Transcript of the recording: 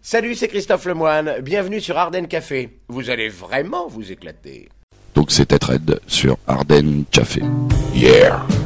Salut, c'est Christophe Lemoine, bienvenue sur Ardennes Café. Vous allez vraiment vous éclater. Donc c'était Red sur Ardennes Café. Yeah!